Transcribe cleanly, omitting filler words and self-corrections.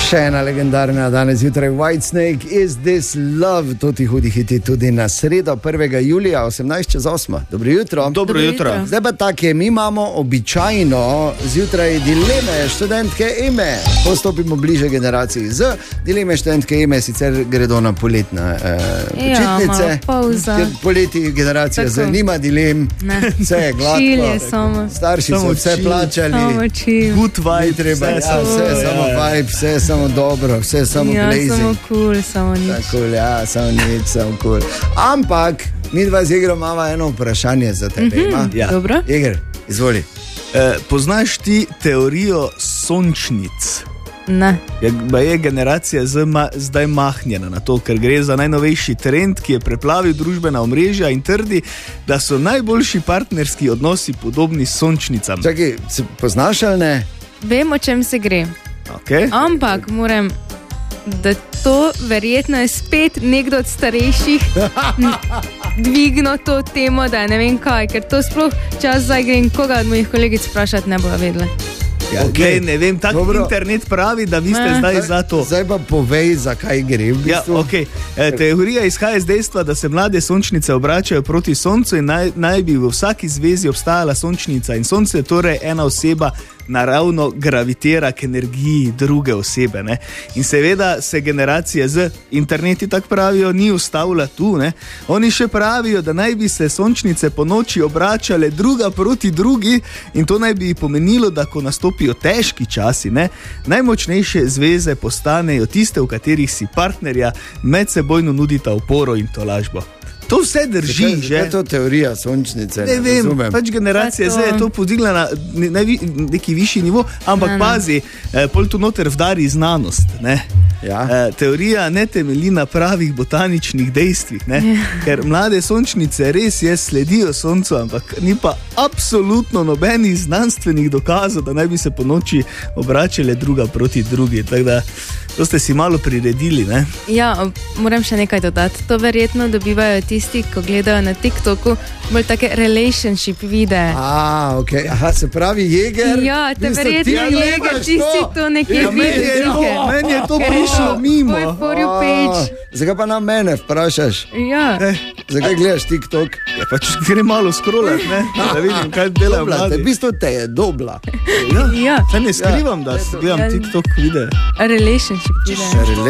Še ena legendarna danes zjutraj. Whitesnake, Is This Love? To ti hudi hiti tudi na sredo 1. julija 18:08. Dobro jutro. Dobro jutro. Zdaj pa tako je, mi imamo običajno zjutraj dileme študentke Eme. Postopimo bliže generaciji Z. Dileme študentke Eme sicer gredo na poletne počitnice. Poleti generacija Z nima dilem. Vse je gladko. Starši so vse plačali. Good vibe. Vse samo vibe, vse samo dobro, vse samo blazing. Samo cool, samo nič. Tako, ja, samo nič, samo cool. Ampak, mi dva z Igrom imamo eno vprašanje za tebe. Ja. Dobro. Igor, izvoli. Poznaš ti teorijo sončnic? Ne. Je generacija zdaj mahnjena na to, ker gre za najnovejši trend, ki je preplavil družbena omrežja in trdi, da so najboljši partnerski odnosi podobni sončnicam. Čakaj, poznaš ali ne? Vem, o čem se gre. Okay. Ampak moram, da to verjetno je spet nekdo od starejših dvignil to temo, da ne vem kaj, ker to sploh čas zdaj grem koga od mojih kolegic vprašati, ne bo vedela. Ja, okay, ne vem, tak internet pravi, da vi ste zdaj za to. Zdaj pa povej, zakaj gre v bistvu. Ja, okay. Teorija izhaja iz dejstva, da se mlade sončnice obračajo proti soncu in naj bi v vsaki zvezi obstajala sončnica in sonce je torej ena oseba naravno gravitira k energiji druge osebe. Ne? In seveda se generacije z interneti, tak pravijo, ni ustavila tu. Ne? Oni še pravijo, da naj bi se sončnice po noči obračale druga proti drugi in to naj bi pomenilo, da ko nastopijo težki časi, ne? Najmočnejše zveze postanejo tiste, v katerih si partnerja medsebojno nudita oporo in tolažbo. To vse drži, že. Je to teorija sončnice? Ne vem, razumem. Pač generacija zdaj je to podigla na neki višji nivo, ampak pazi, pol tu noter vdari znanost, ne. Ja. Teorija ne temelji na pravih botaničnih dejstvih, ne? Ker mlade sončnice res sledijo soncu, ampak ni pa absolutno nobenih znanstvenih dokazov, da naj bi se po noči obračale druga proti drugi. Tako da to ste si malo priredili, ne? Ja, moram še nekaj dodati. To verjetno dobivajo tisti, ko gledajo na TikToku, bolj take relationship videe. Ok. Aha, se pravi Jeger. Ja, te verjetno Jeger, ti si to nekje videl. Meni je to prišlo mimo. Moj for you page. Zakaj pa na mene vprašaš? Ja. Zakaj gledaš TikTok? Ja, pač gre malo scrollat, ne? Da vidim, kaj delajo mladi. V bistvu te je dobla. Ja. Saj ne skrivam, da gledam TikTok videe. Relationship videe.